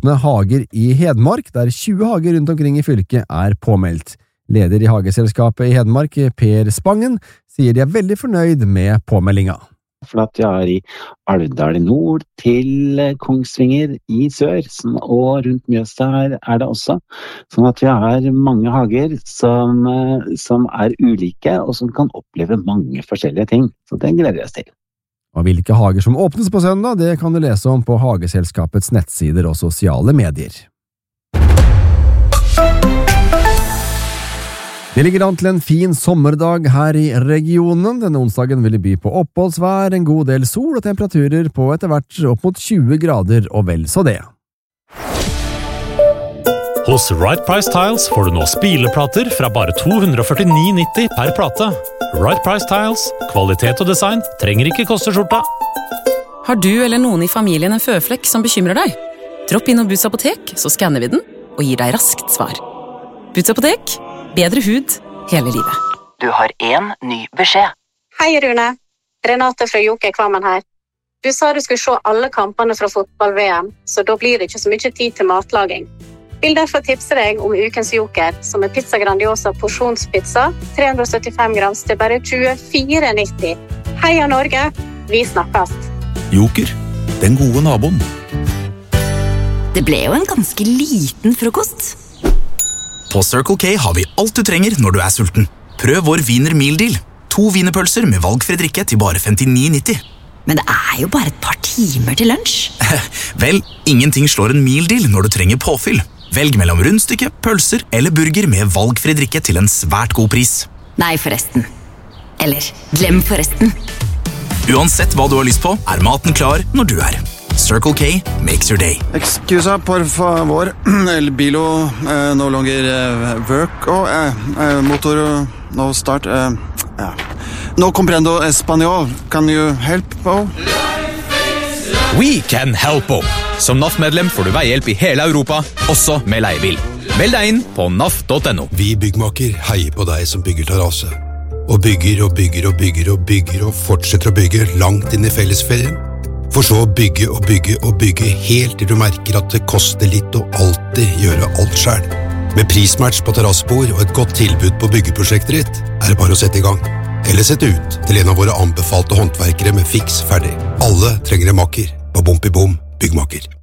åpne hager i Hedmark, der 20 hager rundt omkring i fylket påmeldt. Leder i Hageselskapet i Hedmark, Per Spangen, sier de veldig fornøyd med påmeldinga. For at vi i Alvdal i nord til Kongsvinger i sør, og rundt Mjøsa her det også. Sånn at vi har mange hager som ulike, og som kan oppleve mange forskjellige ting. Så det gleder vi oss til. Og hvilke hager som åpnes på søndag, det kan du lese om på Hageselskapets nettsider og sosiale medier. Det ligger an til en fin sommerdag her i regionen. Denne onsdagen vil det by på oppholdsvær, en god del sol og temperaturer på etter hvert opp mot 20 grader og vel så det. Hos Right Price Tiles får du nå spileplater fra bare 249,90 per plate. Right Price Tiles, kvalitet og design trenger ikke koste skjorta. Har du eller noen i familien en føflekk som bekymrer deg? Dropp inn og Boots apotek, så skanner vi den og gir deg raskt svar. Boots apotek, bedre hud hele livet. Du har en ny beskjed. Hei Rune, Renate fra Joker Kvammen her. Du sa du skulle se alle kampene fra fotball-VM, så da blir det ikke så mye tid til matlaging. Vil derfor tipse deg om ukens Joker, som Pizza Grandiosa porsjonspizza, 375 grams til bare 24,90. Heia Norge, vi snakkes! Joker, den gode naboen. Det ble jo en ganske liten frokost. På Circle K har vi alt du trenger når du sulten. Prøv vår Wiener Meal Deal. 2 wienerpølser med valgfri drikke til bare 59,90. Men det jo bare et par timer til lunsj. Vel, ingenting slår en meal deal når du trenger påfyll. Velg mellom rundstykke, pølser eller burger med valgfri drikke til en svært god pris. Nei, forresten. Eller, glem forresten. Uansett hva du har lyst på, maten klar når du Circle K makes your day. Excusa, por favor. El bilo no longer work. Motor no start. No comprendo español. Can you help? We can help. Som NAF-medlem får du veihjelp i hele Europa, også med leiebil. Meld deg inn på naf.no. Vi byggmaker heier på deg som bygger terrasse. Og bygger og bygger og bygger og bygger og fortsetter å bygge langt inn i fellesferien. For så å bygge og bygge og bygge helt til du merker at det koster litt å alltid gjøre alt selv. Med prismatch på terrassbord og et godt tilbud på byggeprosjektet ditt, det bare å sette i gang. Eller sette ut til en av våre anbefalte håndverkere med fiks ferdig. Alle trenger en makker på Bom i Bom byggmaker.